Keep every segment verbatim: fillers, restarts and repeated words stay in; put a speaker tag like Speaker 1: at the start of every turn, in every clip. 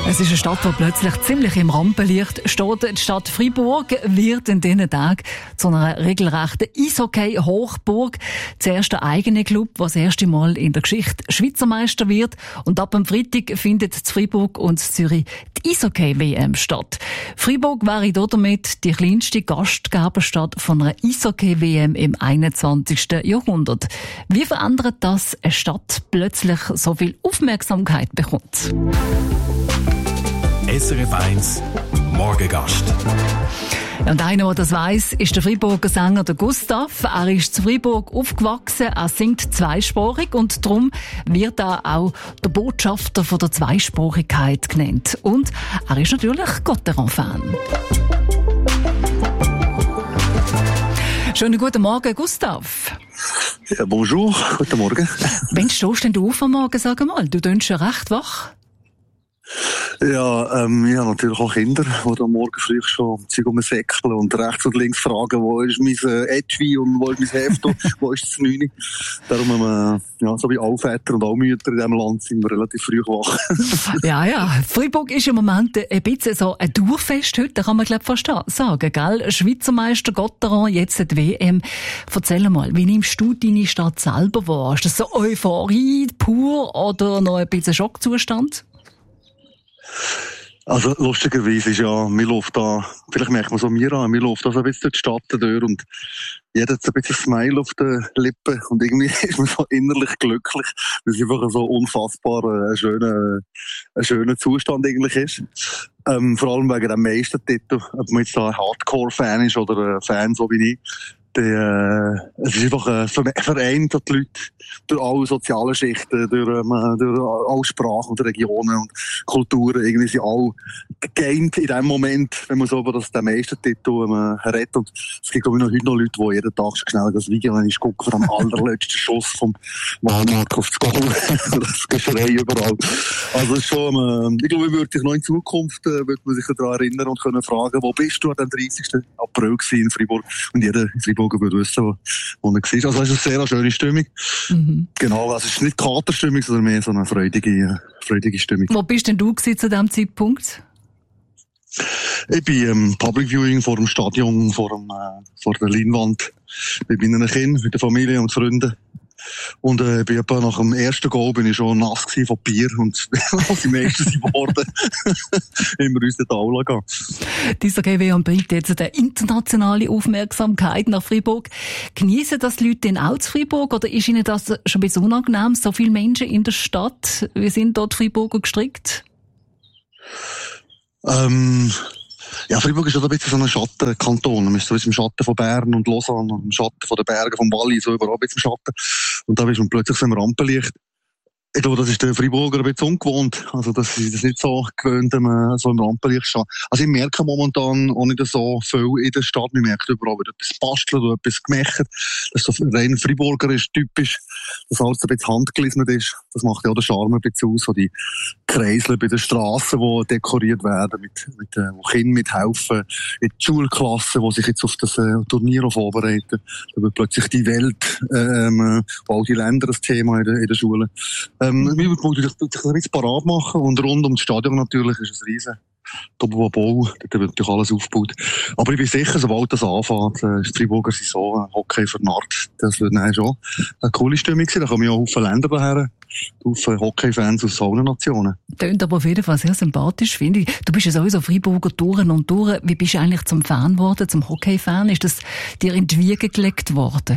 Speaker 1: Es ist eine Stadt, die plötzlich ziemlich im Rampenlicht steht. Die Stadt Freiburg wird in diesen Tagen zu einer regelrechten Eishockey-Hochburg. Zuerst der eigene Club, der das erste Mal in der Geschichte Schweizer Meister wird. Und ab dem Freitag findet in Freiburg und in Zürich die Eishockey-W M statt. Freiburg wäre damit die kleinste Gastgeberstadt von einer Eishockey-W M im einundzwanzigsten Jahrhundert. Wie verändert das eine Stadt plötzlich so viel Aufmerksamkeit bekommt?
Speaker 2: S R F eins Morgengast.
Speaker 1: Und einer, der das weiss, ist der Freiburger Sänger der Gustav. Er ist zu Freiburg aufgewachsen, er singt zweisprachig und darum wird er auch der Botschafter von der Zweisprachigkeit genannt. Und er ist natürlich Gotteron-Fan. Schönen guten Morgen, Gustav.
Speaker 3: Ja, bonjour, guten Morgen.
Speaker 1: Wann stehst denn du auf am Morgen, sag mal? Du tönst schon recht wach.
Speaker 3: Ja, ähm, ich habe natürlich auch Kinder, die am Morgen früh schon sich um säckeln und rechts und links fragen, wo ist mein äh, Etui und wo ist mein Heft und wo ist das Neune. Darum, äh, ja, so wie alle Väter und alle Mütter in diesem Land sind wir relativ früh wach.
Speaker 1: ja, ja. Freiburg ist im Moment ein bisschen so ein Durchfest heute, kann man, glaube ich, fast sagen, gell? Schweizer Meister Gotteron, jetzt die W M. Erzähl mal, wie nimmst du deine Stadt selber wahr? Ist das so Euphorie pur oder noch ein bisschen Schockzustand?
Speaker 3: Also, lustigerweise ist ja, mir läuft da, vielleicht merkt man so mir an, mir läuft da so ein bisschen durch die Stadt durch und jeder hat so ein bisschen ein Smile auf den Lippen und irgendwie ist man so innerlich glücklich, weil es einfach so unfassbar ein schöner, ein schöner Zustand eigentlich ist. Ähm, vor allem wegen dem Meistertitel, ob man jetzt da ein Hardcore-Fan ist oder ein Fan so wie ich. Die, äh, es ist einfach ein Verein, der die Leute durch alle sozialen Schichten, durch, ähm, durch alle Sprachen und Regionen und Kulturen irgendwie sind alle geeint in dem Moment, wenn man so über das, den Meistertitel ähm, redet. Und es gibt, glaube ich, noch heute noch Leute, die jeden Tag schon schnell das Video gucken von dem allerletzten Schuss vom Walmark aufs Goal. Das Geschrei überall. Also, es ist schon, ähm, ich glaube, ich würde dich noch in Zukunft, äh, würde man sich daran erinnern und können fragen, wo bist du an dem dreißigsten April in Freiburg? Und jeder in Freiburg würde wissen, wo, wo er war. Also es ist eine sehr schöne Stimmung. Mhm. Genau, also es ist nicht Katerstimmung, sondern mehr so eine freudige, freudige Stimmung.
Speaker 1: Wo bist denn du zu diesem Zeitpunkt?
Speaker 3: Ich bin im Public Viewing vor dem Stadion, vor, dem, äh, vor der Leinwand, mit meinen Kindern, mit der Familie und Freunden. Und äh, bin etwa nach dem ersten Goal bin ich schon nass gewesen von Bier und als die meisten sind geworden, haben wir uns in die Aula gegeben.
Speaker 1: Dieser G W bringt jetzt eine internationale Aufmerksamkeit nach Freiburg. Genießen das die Leute denn auch zu Freiburg oder ist ihnen das schon ein bisschen unangenehm? So viele Menschen in der Stadt, wie sind dort Freiburger gestrickt?
Speaker 3: Ähm... Ja, Freiburg ist ja ein bisschen so ein Schattenkanton. Man ist so im Schatten von Bern und Lausanne und im Schatten von den Bergen, vom Wallis, so überall ein bisschen im Schatten. Und da ist man plötzlich so im Rampenlicht. Ich glaube, das ist der Freiburger ein bisschen ungewohnt. Also, das ist das nicht so gewöhnt, wenn man so im Rampenlicht steht. Also, ich merke momentan auch nicht so viel in der Stadt. Ich merke überall, wird etwas bastelt oder etwas gemacht. Das ist so rein Freiburgerisch typisch, dass alles ein bisschen handgelismet ist. Das macht ja auch den Charme ein bisschen aus. So die Kreisel bei den Strassen, die dekoriert werden, mit, mit, äh, wo Kinder mithelfen, in die Schulklassen, die sich jetzt auf das äh, Turnier vorbereiten. Da wird plötzlich die Welt, ähm, wo all die Länder das Thema in der, in der Schule. Ähm, wir wollen sich ein bisschen parat machen und rund um das Stadion natürlich ist es riesen Doppelbau, da wird natürlich alles aufgebaut. Aber ich bin sicher, sobald das anfängt, äh, ist die Freiburger Saison Hockey vernarrt. Das wird dann schon eine coole Stimmung sein. Da kommen ja auch viele Länder daher, viele Hockey-Fans aus allen Nationen.
Speaker 1: Tönt aber auf jeden Fall sehr sympathisch, finde ich. Du bist ja sowieso Freiburger durch und durch. Wie bist du eigentlich zum Fan geworden, zum Hockey-Fan? Ist das dir in die Wiege gelegt worden?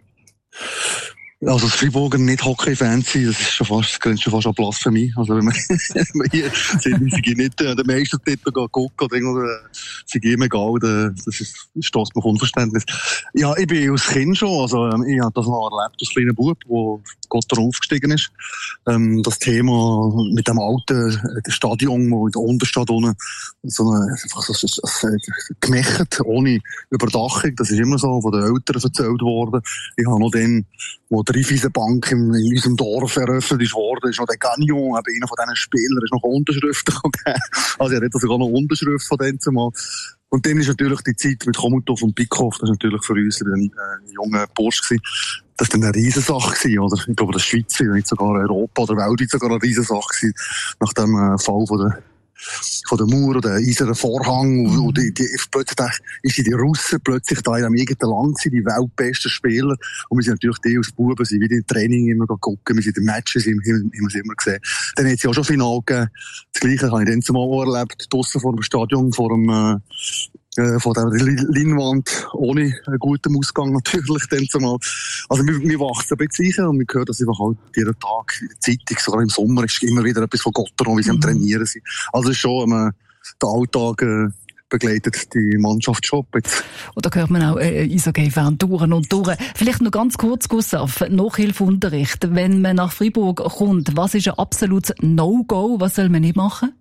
Speaker 3: Also, das Freiburger nicht Hockey-Fan sein, das ist schon fast, das grenzt schon fast an Blasphemie. Also, wenn man, wenn man hier sind, sie nicht äh, den Meistertitel gucken oder irgendwo, sie gehen egal, das ist, stößt mich Unverständnis. Ja, ich bin als Kind schon, also, ich habe das noch erlebt, als kleiner Bub, wo Gott aufgestiegen ist. Ähm, das Thema mit dem alten äh, Stadion, wo in der Unterstadt unten, so eine, einfach so, so, so, gemächert, ohne Überdachung, das ist immer so von den Eltern erzählt worden. Ich habe noch dann, wo die Raiffeisenbank in, in unserem Dorf eröffnet ist worden, ist noch der Gagnon, eben einer von diesen Spielern, ist noch Unterschriften gegeben. Also er hat sogar noch Unterschrift von denen zumal. Und dann ist natürlich die Zeit mit Chomutov und Bickhoff, das ist natürlich für uns ein äh, junger Bursch gewesen. Das war dann eine Riesensache gewesen, oder? Ich glaube, das Schweiz, nicht sogar Europa oder weltweit sogar eine Riesensache gewesen, nach dem äh, Fall von der von der Mauer oder eisernen Vorhang. Und, und die, die, plötzlich ist die Russen plötzlich da in einem eigenen Land gewesen, die weltbesten Spieler. Und wir sind natürlich die als Buben, sind wieder im Training immer gucken, wir sind in den Matches, haben wir es immer gesehen. Dann hat es ja auch schon Final gegeben. Das Gleiche habe ich dann zumal auch erlebt, draussen vor dem Stadion, vor dem, äh, von der Leinwand, ohne einen guten Ausgang natürlich, dann zumal. Also, wir, wir wachsen ein bisschen und wir hören das einfach halt jeden Tag in der Zeitung, sogar im Sommer ist immer wieder etwas von Gotteron, wie sie mhm. am Trainieren sind. Also, es ist schon, ähm, der Alltag, äh, begleitet die Mannschaft schon jetzt.
Speaker 1: Und da hört man auch äh, Eishockey-Fan durch und durch. Vielleicht noch ganz kurz, Gustav, Nachhilfeunterricht. Wenn man nach Freiburg kommt, was ist ein absolutes No-Go? Was soll man nicht machen?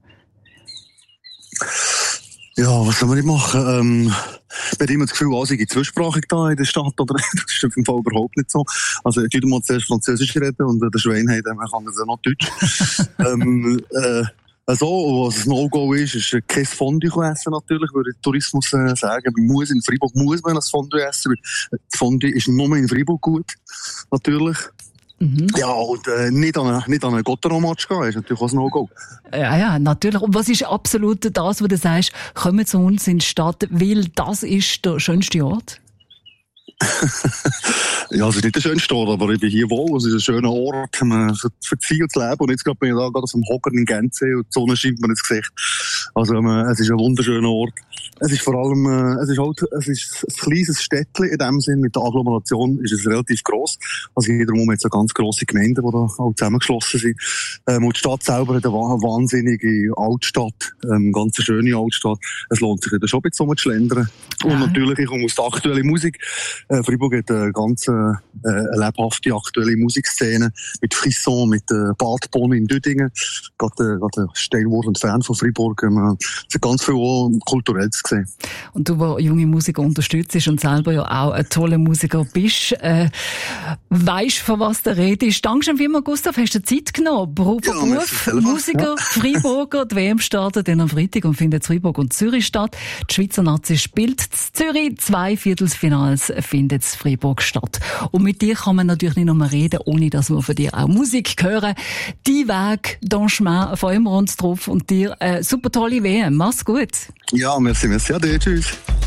Speaker 3: Ja, was soll man nicht machen? Ähm, man hat immer das Gefühl, alle sind zweisprachig da in der Stadt, oder? Das ist im Fall überhaupt nicht so. Also, ich würde mal zuerst Französisch reden und der Schwein hat, man kann das ja noch Deutsch. ähm, äh, Also, was ein No-Go ist, ist kein Fondue essen natürlich, würde ich Tourismus äh, sagen. Man muss in Freiburg muss man das Fondue essen, weil das Fondue ist nur in Freiburg gut, natürlich. Mhm. Ja, und äh, nicht an einen, nicht an einen Gotteron-Match gehen, ist natürlich auch ein No-Go.
Speaker 1: Ja, ja, natürlich. Und was ist absolut das, was du sagst, kommen zu uns in die Stadt, weil das ist der schönste Ort?
Speaker 3: Ja, es ist nicht der schönste Ort, aber ich bin hier wohl. Es ist ein schöner Ort für, für die Ziel zu leben. Und jetzt gerade bin ich da gerade auf dem Hockern in Gänze und die Sonne scheint mir ins Gesicht. Also, es ist ein wunderschöner Ort. Es ist vor allem, äh, es ist halt, es ist ein kleines Städtchen in dem Sinn. Mit der Agglomeration ist es relativ gross. Also, jeder Moment hat so ganz grosse Gemeinden, die da auch zusammengeschlossen sind. Ähm, und die Stadt selber hat eine wahnsinnige Altstadt, ähm, ganz eine schöne Altstadt. Es lohnt sich da schon ein bisschen rumzuschlendern. Und ja. Natürlich, ich komme aus der aktuellen Musik. Äh, Freiburg hat eine ganz, äh, eine lebhafte aktuelle Musikszene. Mit Frisson, mit, äh, Badbonn in Düdingen. Gerade, äh, gerade ein Steinwort und Fan von Freiburg. Ähm, es hat ganz viel auch Kulturelles gesehen.
Speaker 1: Und du, der junge Musiker unterstützt und selber ja auch ein toller Musiker bist, äh, weisst, von was du redest. Dankeschön vielmals, Gustav, hast du Zeit genommen. Beruf, ja, Beruf Musiker, ja. Freiburger. Die W M startet dann am Freitag und findet Freiburg und Zürich statt. Die Schweizer Nazi spielt in Zürich. Zwei Viertelfinals findet in Freiburg statt. Und mit dir kann man natürlich nicht nur reden, ohne dass wir von dir auch Musik hören. Die Weg, dein Chemin, freuen wir uns drauf und dir eine super tolle W M. Mach's gut.
Speaker 3: Ja, merci, merci. Ade, tschüss.